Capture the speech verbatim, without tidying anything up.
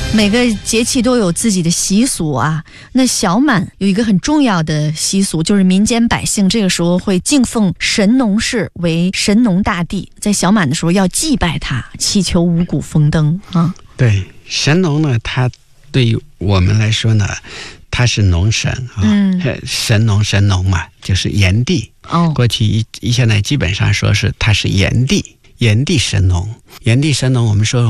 每个节气都有自己的习俗啊。那小满有一个很重要的习俗，就是民间百姓这个时候会敬奉神农氏为神农大帝，在小满的时候要祭拜他，祈求五谷丰登啊。对， 神农呢，他对于我们来说呢，他是农神啊，嗯、神农神农嘛，就是炎帝。哦，过去一一现在基本上说是他是炎帝，炎帝神农，炎帝神农，我们说。